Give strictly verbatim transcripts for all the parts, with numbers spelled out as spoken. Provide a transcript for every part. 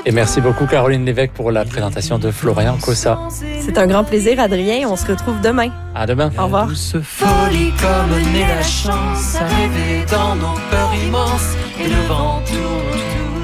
Et merci beaucoup Caroline Lévesque pour la présentation de Florian Cossa. C'est un grand plaisir, Adrien. On se retrouve demain. À demain. Au revoir. Douce folie comme née la chance à rêver dans nos peurs immenses et le vent tourne.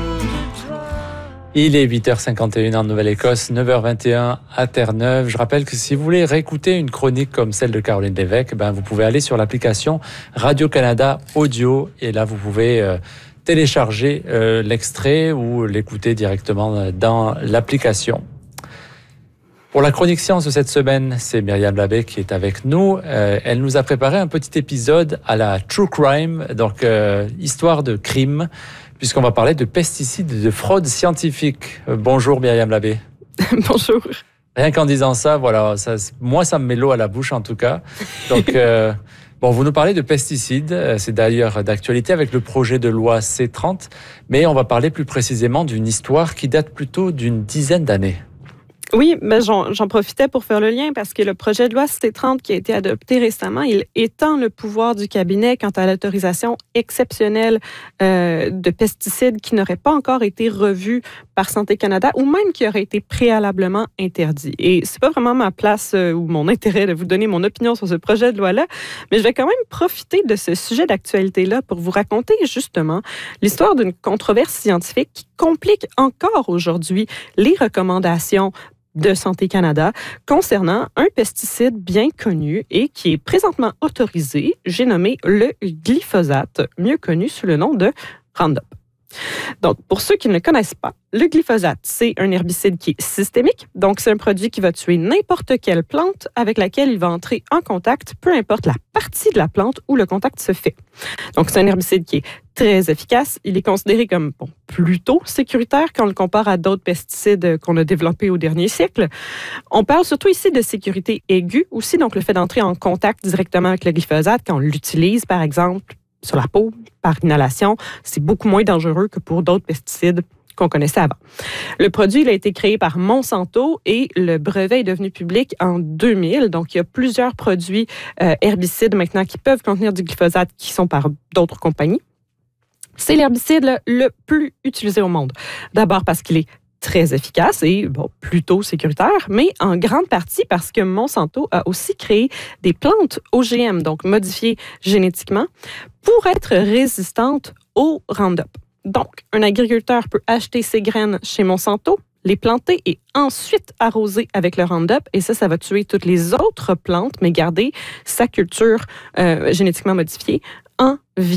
Il est huit heures cinquante et une en Nouvelle-Écosse, neuf heures vingt et un à Terre-Neuve. Je rappelle que si vous voulez réécouter une chronique comme celle de Caroline Lévesque, ben vous pouvez aller sur l'application Radio-Canada Audio et là vous pouvez euh, télécharger euh, l'extrait ou l'écouter directement dans l'application. Pour la chronique science de cette semaine, c'est Myriam Labbé qui est avec nous. Euh, elle nous a préparé un petit épisode à la True Crime, donc euh, histoire de crime, puisqu'on va parler de pesticides et de fraude scientifique. Euh, bonjour Myriam Labbé. Bonjour. Rien qu'en disant ça, voilà, ça, moi ça me met l'eau à la bouche en tout cas. Donc, euh, bon, vous nous parlez de pesticides, c'est d'ailleurs d'actualité avec le projet de loi C trente, mais on va parler plus précisément d'une histoire qui date plutôt d'une dizaine d'années. Oui, ben j'en, j'en profitais pour faire le lien parce que le projet de loi C trente qui a été adopté récemment, il étend le pouvoir du cabinet quant à l'autorisation exceptionnelle euh, de pesticides qui n'auraient pas encore été revus par Santé Canada ou même qui auraient été préalablement interdits. Et c'est pas vraiment ma place euh, ou mon intérêt de vous donner mon opinion sur ce projet de loi-là, mais je vais quand même profiter de ce sujet d'actualité-là pour vous raconter justement l'histoire d'une controverse scientifique qui complique encore aujourd'hui les recommandations de Santé Canada concernant un pesticide bien connu et qui est présentement autorisé. J'ai nommé le glyphosate, mieux connu sous le nom de Roundup. Donc, pour ceux qui ne le connaissent pas, le glyphosate, c'est un herbicide qui est systémique. Donc, c'est un produit qui va tuer n'importe quelle plante avec laquelle il va entrer en contact, peu importe la partie de la plante où le contact se fait. Donc, c'est un herbicide qui est très efficace. Il est considéré comme bon, plutôt sécuritaire quand on le compare à d'autres pesticides qu'on a développés au dernier siècle. On parle surtout ici de sécurité aiguë aussi, donc le fait d'entrer en contact directement avec le glyphosate quand on l'utilise, par exemple, sur la peau, par inhalation, c'est beaucoup moins dangereux que pour d'autres pesticides qu'on connaissait avant. Le produit il a été créé par Monsanto et le brevet est devenu public en deux mille. Donc, il y a plusieurs produits euh, herbicides maintenant qui peuvent contenir du glyphosate qui sont par d'autres compagnies. C'est l'herbicide le, le plus utilisé au monde. D'abord parce qu'il est très efficace et bon, plutôt sécuritaire, mais en grande partie parce que Monsanto a aussi créé des plantes O G M, donc modifiées génétiquement, pour être résistantes au Roundup. Donc, un agriculteur peut acheter ses graines chez Monsanto, les planter et ensuite arroser avec le Roundup. Et ça, ça va tuer toutes les autres plantes, mais garder sa culture euh, génétiquement modifiée en vie.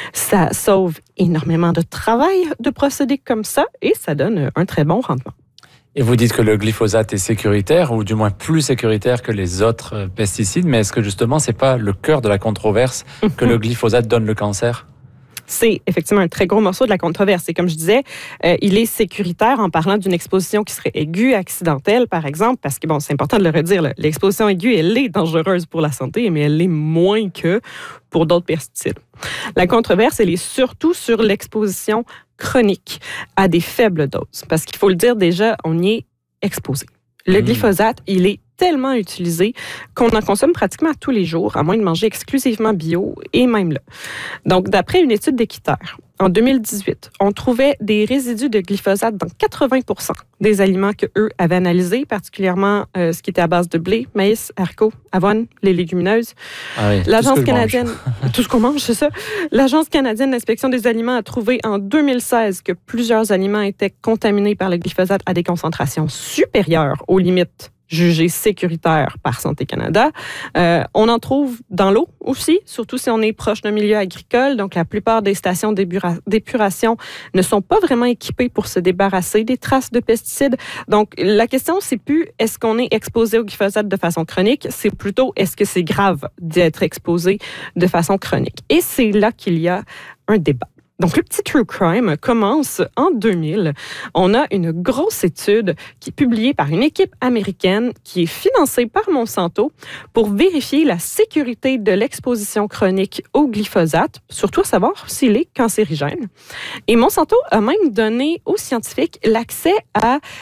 Ça sauve énormément de travail de procéder comme ça et ça donne un très bon rendement. Et vous dites que le glyphosate est sécuritaire, ou du moins plus sécuritaire que les autres pesticides, mais est-ce que justement, c'est pas le cœur de la controverse que le glyphosate donne le cancer? C'est effectivement un très gros morceau de la controverse. Et comme je disais, euh, il est sécuritaire en parlant d'une exposition qui serait aiguë, accidentelle, par exemple, parce que, bon, c'est important de le redire, là, l'exposition aiguë, elle est dangereuse pour la santé, mais elle l'est moins que pour d'autres pesticides. La controverse, elle est surtout sur l'exposition chronique à des faibles doses. Parce qu'il faut le dire déjà, on y est exposé. Le mmh. glyphosate, il est tellement utilisé qu'on en consomme pratiquement tous les jours, à moins de manger exclusivement bio et même là. Donc, d'après une étude d'Équiterre, en deux mille dix-huit, on trouvait des résidus de glyphosate dans quatre-vingts pour cent des aliments qu'eux avaient analysés, particulièrement euh, ce qui était à base de blé, maïs, haricots, avoine, les légumineuses. Ah oui, L'Agence tout ce canadienne, tout ce qu'on mange, c'est ça. L'Agence canadienne d'inspection des aliments a trouvé en deux mille seize que plusieurs aliments étaient contaminés par le glyphosate à des concentrations supérieures aux limites jugé sécuritaire par Santé Canada. Euh, on en trouve dans l'eau aussi, surtout si on est proche d'un milieu agricole. Donc, la plupart des stations d'ébura- d'épuration ne sont pas vraiment équipées pour se débarrasser des traces de pesticides. Donc, la question, c'est plus est-ce qu'on est exposé au glyphosate de façon chronique, c'est plutôt est-ce que c'est grave d'être exposé de façon chronique. Et c'est là qu'il y a un débat. Donc, le petit True Crime commence en deux mille. On a une grosse étude qui est publiée par une équipe américaine qui est financée par Monsanto pour vérifier la sécurité de l'exposition chronique au glyphosate, surtout à savoir s'il est cancérigène. Et Monsanto a même donné aux scientifiques l'accès à